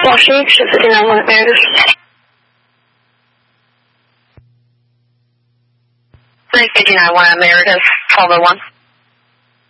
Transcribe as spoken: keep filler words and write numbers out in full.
Washington, City nine one Emeritus. three fifty-nine one Emeritus, twelve oh one.